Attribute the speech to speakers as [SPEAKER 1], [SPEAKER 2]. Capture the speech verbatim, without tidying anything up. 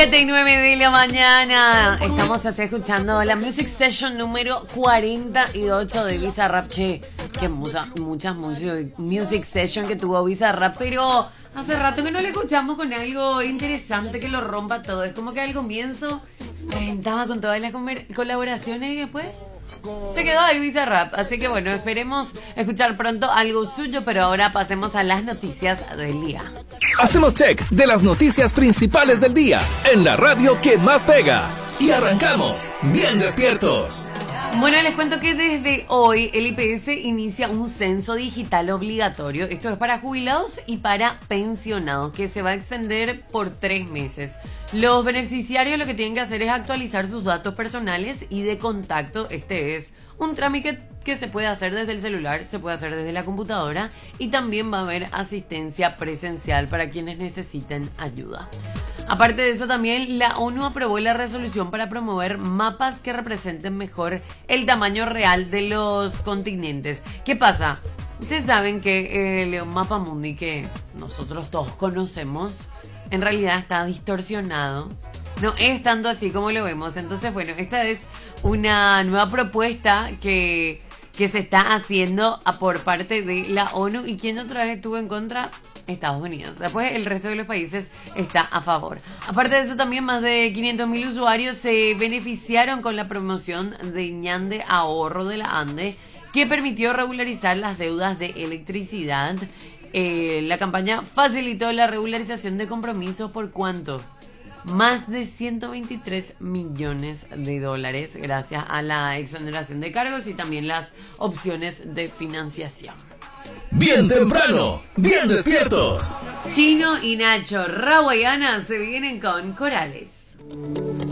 [SPEAKER 1] siete y nueve de la mañana. Estamos así escuchando la Music Session número cuarenta y ocho de Bizarrap. Che, que mucha, muchas music, music Session que tuvo Bizarrap, pero hace rato que no le escuchamos con algo interesante que lo rompa todo. Es como que al comienzo reventaba con todas las colaboraciones y después se quedó ahí Bizarrap. Así que bueno, esperemos escuchar pronto algo suyo, pero ahora pasemos a las noticias del día.
[SPEAKER 2] Hacemos check de las noticias principales del día en la radio que más pega. Y arrancamos bien despiertos.
[SPEAKER 1] Bueno, les cuento que desde hoy el I P S inicia un censo digital obligatorio. Esto es para jubilados y para pensionados, que se va a extender por tres meses. Los beneficiarios lo que tienen que hacer es actualizar sus datos personales y de contacto. Este es un trámite que se puede hacer desde el celular, se puede hacer desde la computadora y también va a haber asistencia presencial para quienes necesiten ayuda. Aparte de eso, también la ONU aprobó la resolución para promover mapas que representen mejor el tamaño real de los continentes. ¿Qué pasa? Ustedes saben que el mapa mundi que nosotros todos conocemos en realidad está distorsionado. No es tanto así como lo vemos. Entonces, bueno, esta es una nueva propuesta que, que se está haciendo por parte de la ONU. ¿Y quién otra vez estuvo en contra? Estados Unidos. Después el resto de los países está a favor. Aparte de eso, también más de quinientos mil usuarios se beneficiaron con la promoción de Ñande Ahorro de la ANDE, que permitió regularizar las deudas de electricidad. Eh, la campaña facilitó la regularización de compromisos por ¿cuánto? Más de ciento veintitrés millones de dólares gracias a la exoneración de cargos y también las opciones de financiación.
[SPEAKER 2] Bien temprano, bien despiertos.
[SPEAKER 1] Chino y Nacho Raguayana se vienen con Corales.